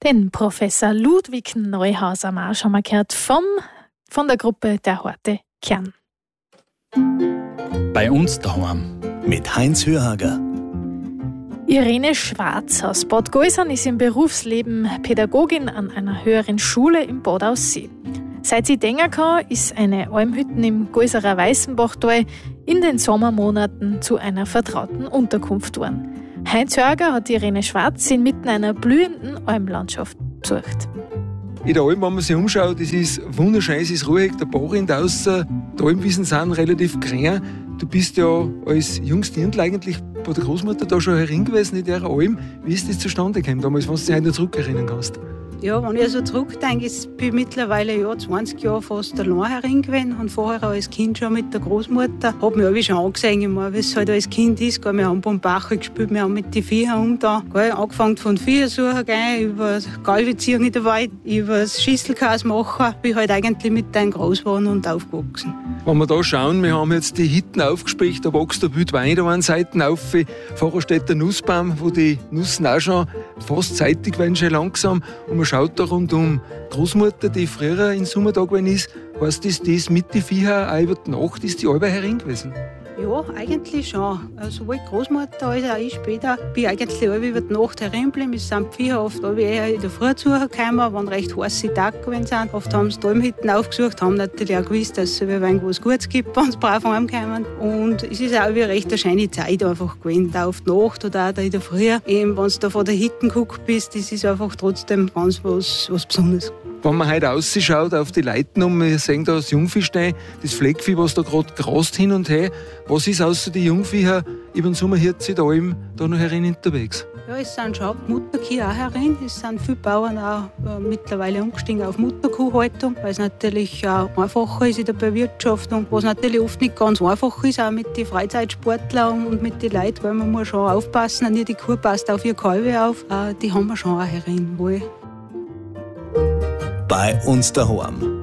Den Professor Ludwig Neuhaus am Arsch haben wir gehört von der Gruppe Der harte Kern. Bei uns daheim. Mit Heinz Hörhager. Irene Schwarz aus Bad Gäusern ist im Berufsleben Pädagogin an einer höheren Schule im Bad Aussee. Seit sie denken kann, ist eine Almhütten im Gäuserer Weißenbachtal in den Sommermonaten zu einer vertrauten Unterkunft geworden. Heinz Hörhager hat Irene Schwarz inmitten einer blühenden Almlandschaft besucht. In der Alm, wenn man sich umschaut, es ist wunderschön, es ist ruhig, der Bach rennt raus, die Almwiesen sind relativ klein. Du bist ja als Jungsdirndl eigentlich bei der Großmutter da schon herin gewesen in dieser Alm. Wie ist das zustande gekommen damals, wenn du dich noch zurückerinnern kannst? Ja, wenn ich so zurückdenke, bin ich mittlerweile 20 Jahre fast allein herin gewesen und vorher als Kind schon mit der Großmutter. Hab mich alle schon angesehen, wie es halt als Kind ist. Wir haben beim Bach gespielt, wir haben mit den Viechern angefangen von Viechersuchen, über Galvizieren in der Wald, über das Schüsselkäse machen, bin halt eigentlich mit denen groß geworden und aufgewachsen. Wenn wir da schauen, wir haben jetzt die Hitten aufgespickt, da wächst der Wild Wein an Seiten auf. Vorher steht der Nussbaum, wo die Nüsse auch schon fast zeitig werden, schon langsam. Und man schaut da rundum. Großmutter, die früher in Sommertag gewesen ist, heißt das mit den Viechern auch über die Nacht ist die Albe herin gewesen? Ja, eigentlich schon. Sowohl die Großmutter als auch ich später bin eigentlich alle über die Nacht hereingeblieben. Es sind die Viecher oft alle eher in der Früh zugekommen, wenn recht heiße Tage gewesen sind. Oft haben sie die Almhütten aufgesucht, haben natürlich auch gewusst, dass es was Gutes gibt, wenn sie brav heimkommen. Und es ist auch wie recht eine schöne Zeit einfach gewesen, da auf die Nacht oder auch da in der Früh. Eben, wenn du da vor der Hütte geguckt bist, das ist einfach trotzdem ganz was Besonderes. Wenn man heute rausschaut auf die Leiten und wir sehen da das Jungviehstein, das Fleckvieh, was da gerade grast hin und her. Was ist außer die Jungviecher über den Sommerhirt in der Alm da noch herin unterwegs? Ja, es sind schon Mutterkühe auch herin. Es sind viele Bauern auch mittlerweile umgestiegen auf Mutterkuhhaltung, weil es natürlich auch einfacher ist in der Bewirtschaftung. Was natürlich oft nicht ganz einfach ist, auch mit den Freizeitsportlern und mit den Leuten, weil man muss schon aufpassen, nicht die Kuh passt auf ihr Kalbe auf. Die haben wir schon auch herin wohl. Bei uns daheim.